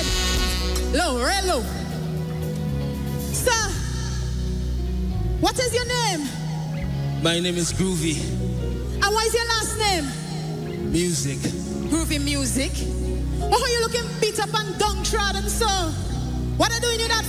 head. Low, real low. Sir, what is your name? My name is Groovy. And what is your last name? Music. Groovy Music. Why are you looking beat up and downtrodden, sir? What are you doing in that